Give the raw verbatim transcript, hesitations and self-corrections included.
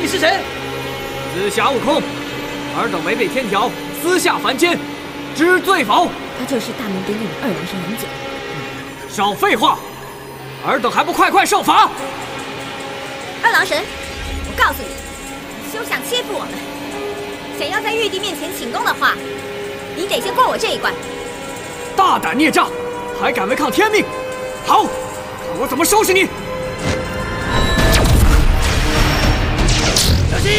是谁？ 自侠悟空，尔等违背天条，私下凡间，知罪否？ 他就是大名鼎鼎的二郎神杨戬。 少废话，尔等还不快快受罚！ 二郎神，我告诉你，休想欺负我们！想要在玉帝面前请功的话，你得先过我这一关。 大胆孽障，还敢违抗天命！好，看我怎么收拾你！